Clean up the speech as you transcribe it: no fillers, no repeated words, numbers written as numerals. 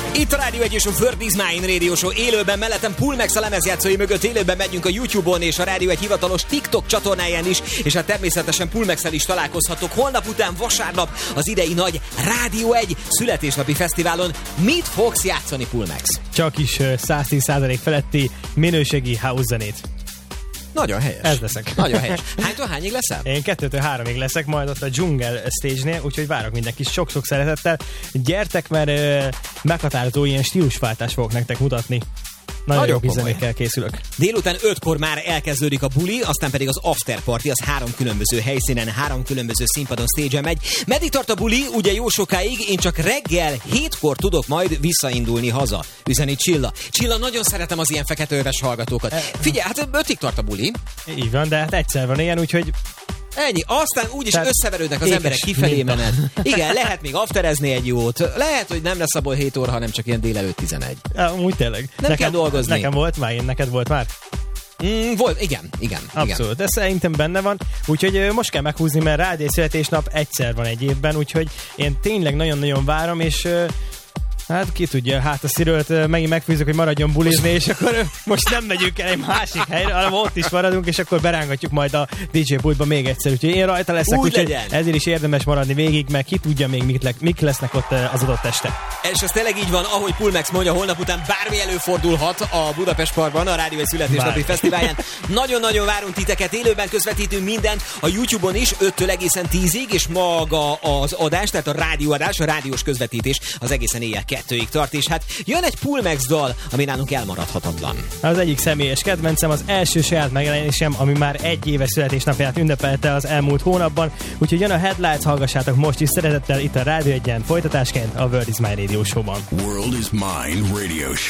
Itt a Rádió 1 és a World is Mine Radio Show élőben, mellettem Pulmex a lemezjátszói mögött, élőben megyünk a YouTube-on és a Rádió 1 hivatalos TikTok csatornáján is, és hát természetesen Pulmex-el is találkozhatok holnap után vasárnap az idei nagy Rádió 1 születésnapi fesztiválon. Mit fogsz játszani, Pulmex? Csak is 110% feletti minőségi house zenét. Nagyon helyes. Ez leszek. Nagyon helyes. Hánytól hányig leszel? Én 2-től 3-ig leszek, majd ott a Dzsungel stage-nél, úgyhogy várok mindenkit sok-sok szeretettel. Gyertek, mert meghatározó ilyen stílusváltást fogok nektek mutatni. Nagyon jó zenékkel készülök. Délután 5-kor már elkezdődik a buli, aztán pedig az after party, az 3 különböző helyszínen, 3 különböző színpadon, stage-en megy. Meddig tart a buli? Ugye jó sokáig, én csak reggel 7-kor tudok majd visszaindulni haza. Üzeni Csilla. Csilla, nagyon szeretem az ilyen feketeöves hallgatókat. Figyelj, hát 5-ig tart a buli. Így van, de hát egyszer van ilyen, úgyhogy... Ennyi, aztán úgyis összeverődnek az emberek kifelé menet. Igen, lehet még afterezni egy jót. Lehet, hogy nem lesz abból 7 óra, hanem csak ilyen délelőtt 11. Úgy tényleg. Nem kell dolgozni. Nekem volt már, neked volt már? Volt, igen. Abszolút, ez szerintem benne van. Úgyhogy most kell meghúzni, mert Rádió születésnap egyszer van egy évben, úgyhogy én tényleg nagyon-nagyon várom, és... Hát ki tudja, hát a Szirőt megint megfűzök, hogy maradjon bulizni, és akkor most nem megyünk el egy másik helyre, hanem ott is maradunk, és akkor berángatjuk majd a DJ pultba még egyszer. Úgyhogy én rajta leszek, úgyhogy ezért is érdemes maradni végig, mert ki tudja még mik lesznek ott az adott este. És ez tényleg így van, ahogy Pulmex mondja, holnap után bármi előfordulhat a Budapest Parkban, a Rádió 1 születésnapi fesztiválján. Nagyon-nagyon várunk titeket, élőben közvetítünk mindent a YouTube-on is, 5-től egészen 10-ig, és maga az adás, tehát a rádióadás, a rádiós közvetítés az egészen éjjel 2-ig tart, és hát jön egy Pulmex dal, ami nálunk elmaradhatatlan. Az egyik személyes kedvencem, az első saját megjelenésem, ami már 1 éves születésnapját ünnepelte az elmúlt hónapban, úgyhogy jön a Headlights, hallgassátok most is szeretettel itt a Rádió 1-en folytatásként a World is Mine Radio Show-ban. World is Mine Radio Show.